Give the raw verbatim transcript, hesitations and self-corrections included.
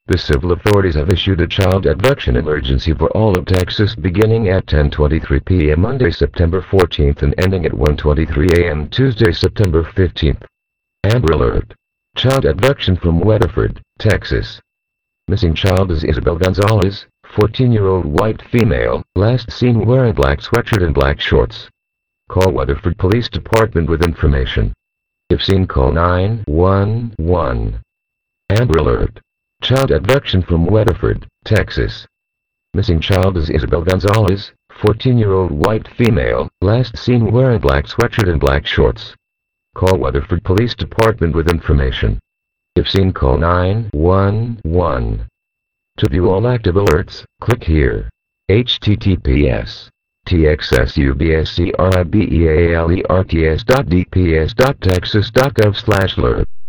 The civil authorities have issued a child abduction emergency for all of Texas beginning at ten twenty-three p m Monday, September fourteenth and ending at one twenty-three a m Tuesday, September fifteenth. Amber Alert. Child abduction from Weatherford, Texas. Missing child is Isabel Gonzalez, fourteen-year-old white female, last seen wearing black sweatshirt and black shorts. Call Weatherford Police Department with information. If seen, call nine one one. Amber Alert. Child abduction from Weatherford, Texas. Missing child is Isabel Gonzalez, fourteen-year-old white female, last seen wearing black sweatshirt and black shorts. Call Weatherford Police Department with information. If seen, call nine one one. To view all active alerts, click here. H T T P S T X S U B S C R I B E A L E R T S dot D P S dot texas dot gov slash alert.